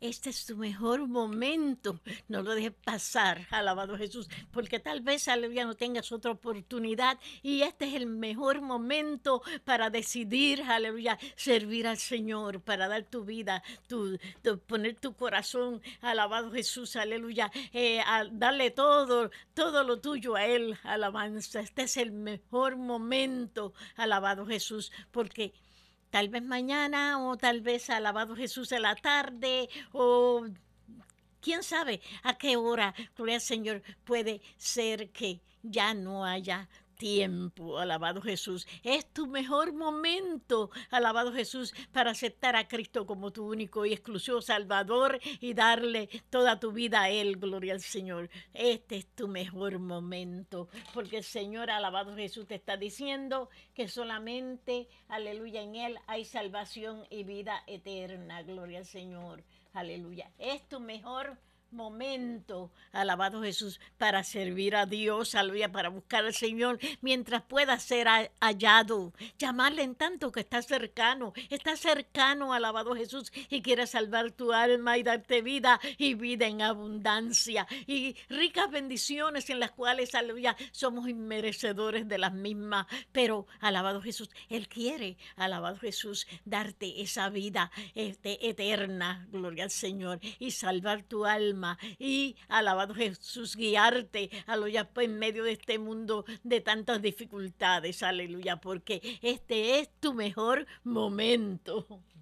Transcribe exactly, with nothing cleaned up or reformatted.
este es tu mejor momento. No lo dejes pasar, alabado Jesús, porque tal vez, aleluya, no tengas otra oportunidad y este es el mejor momento para decidir, aleluya, servir al Señor, para dar tu vida, tu, tu- poner tu corazón, alabado Jesús, aleluya, eh, a darle todo, todo lo tuyo a Él, alabanza. Este es el mejor momento, alabado Jesús, porque tal vez mañana o tal vez alabado Jesús en la tarde o quién sabe a qué hora, gloria al Señor, puede ser que ya no haya tiempo, alabado Jesús. Es tu mejor momento, alabado Jesús, para aceptar a Cristo como tu único y exclusivo Salvador y darle toda tu vida a Él, gloria al Señor. Este es tu mejor momento, porque el Señor, alabado Jesús, te está diciendo que solamente, aleluya, en Él hay salvación y vida eterna, gloria al Señor. Aleluya. Es tu mejor momento, alabado Jesús, para servir a Dios, aleluya, para buscar al Señor mientras pueda ser hallado, llamarle en tanto que está cercano, está cercano, alabado Jesús, y quiere salvar tu alma y darte vida y vida en abundancia y ricas bendiciones en las cuales, aleluya, somos inmerecedores de las mismas, pero alabado Jesús, Él quiere, alabado Jesús, darte esa vida este, eterna, gloria al Señor, y salvar tu alma y, alabado Jesús, guiarte, aleluya, en medio de este mundo de tantas dificultades, aleluya, porque este es tu mejor momento.